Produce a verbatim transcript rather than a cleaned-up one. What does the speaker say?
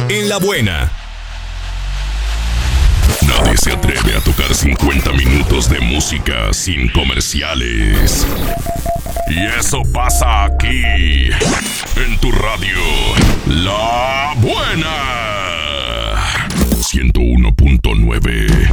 en La Buena. Nadie se atreve a tocar cincuenta minutos de música sin comerciales. Y eso pasa aquí, en tu radio, La Buena. ciento uno punto nueve